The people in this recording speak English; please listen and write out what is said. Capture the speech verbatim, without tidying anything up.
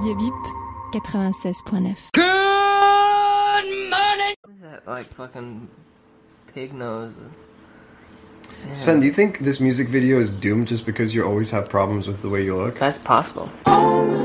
Radio Bip, quatre-vingt-seize point neuf. Good morning! What is that, like fucking pig nose? Yeah. Sven, do you think this music video is doomed just because you always have problems with the way you look? That's possible. Oh.